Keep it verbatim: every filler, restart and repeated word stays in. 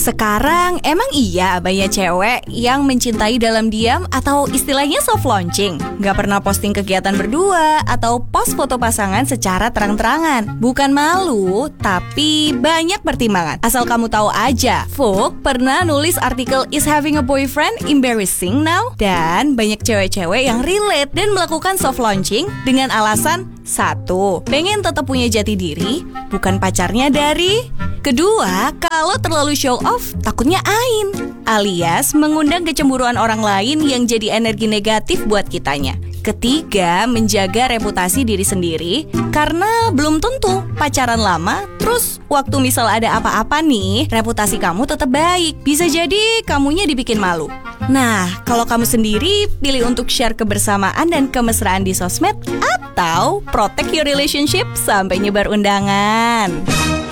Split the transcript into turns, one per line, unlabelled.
Sekarang emang iya banyak cewek yang mencintai dalam diam atau istilahnya soft launching, gak pernah posting kegiatan berdua atau post foto pasangan secara terang-terangan. Bukan malu, tapi banyak pertimbangan. Asal kamu tahu aja, Vogue pernah nulis artikel Is having a boyfriend embarrassing now? Dan banyak cewek-cewek yang relate dan melakukan soft launching dengan alasan satu, pengen tetap punya jati diri, bukan pacarnya dari. Kedua, kalau terlalu show off, takutnya ain, alias mengundang kecemburuan orang lain yang jadi energi negatif buat kitanya. Ketiga, menjaga reputasi diri sendiri, karena belum tentu pacaran lama, terus waktu misal ada apa-apa nih, reputasi kamu tetap baik. Bisa jadi kamunya dibikin malu. Nah, kalau kamu sendiri pilih untuk share kebersamaan dan kemesraan di sosmed, atau protect your relationship sampai nyebar undangan.